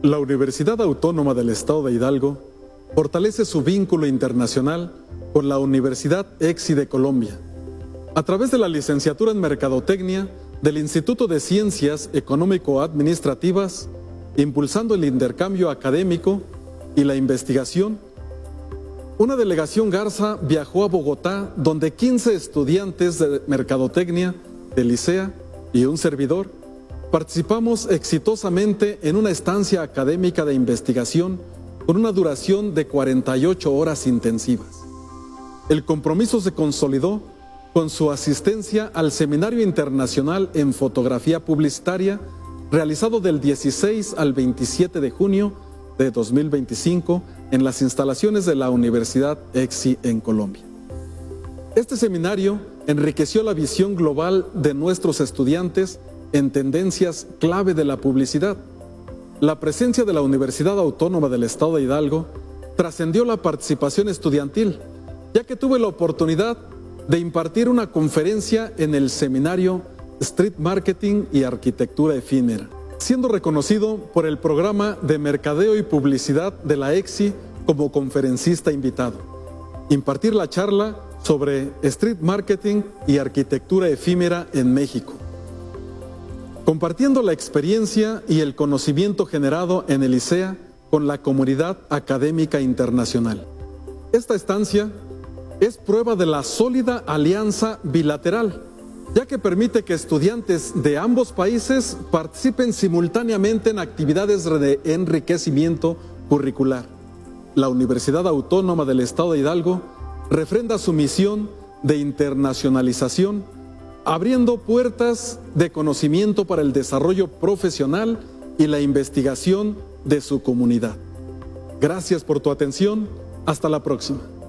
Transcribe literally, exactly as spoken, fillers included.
La Universidad Autónoma del Estado de Hidalgo fortalece su vínculo internacional con la Universidad EXI de Colombia, a través de la licenciatura en Mercadotecnia del Instituto de Ciencias Económico-Administrativas, impulsando el intercambio académico y la investigación. Una delegación Garza viajó a Bogotá, donde quince estudiantes de Mercadotecnia, del Licea y un servidor participamos exitosamente en una estancia académica de investigación con una duración de cuarenta y ocho horas intensivas. El compromiso se consolidó con su asistencia al Seminario Internacional en Fotografía Publicitaria, realizado del dieciséis al veintisiete de junio de dos mil veinticinco en las instalaciones de la Universidad EXI en Colombia. Este seminario enriqueció la visión global de nuestros estudiantes en tendencias clave de la publicidad. La presencia de la Universidad Autónoma del Estado de Hidalgo trascendió la participación estudiantil, ya que tuve la oportunidad de impartir una conferencia en el seminario Street Marketing y Arquitectura Efímera, siendo reconocido por el programa de Mercadeo y Publicidad de la EXI como conferencista invitado. Impartir la charla sobre Street Marketing y Arquitectura Efímera en México, compartiendo la experiencia y el conocimiento generado en el Licea con la comunidad académica internacional. Esta estancia es prueba de la sólida alianza bilateral, ya que permite que estudiantes de ambos países participen simultáneamente en actividades de enriquecimiento curricular. La Universidad Autónoma del Estado de Hidalgo refrenda su misión de internacionalización, abriendo puertas de conocimiento para el desarrollo profesional y la investigación de su comunidad. Gracias por tu atención. Hasta la próxima.